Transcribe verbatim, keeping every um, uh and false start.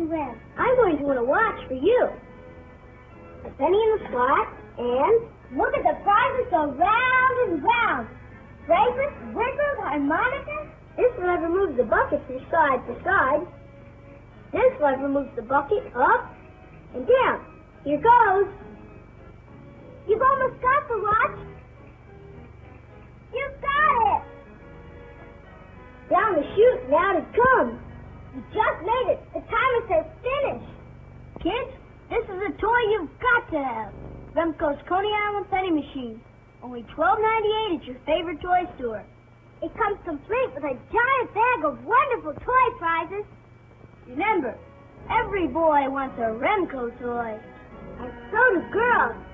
you, Rem? I'm going to win a watch for you. A penny in the slot, and look at the prizes go round and round. Bracelets, whistles, harmonicas. This lever moves the bucket from side to side. This lever moves the bucket up and down. Here goes. You've almost got the watch. You got it. Down the chute and out it comes. You just made it. The timer says finish. Kids, this is a toy you've got to have. Remco's Coney Island Penny Machine. Only twelve ninety-eight at your favorite toy store. It comes complete with a giant bag of wonderful toy prizes. Remember, every boy wants a Remco toy. And so do girls.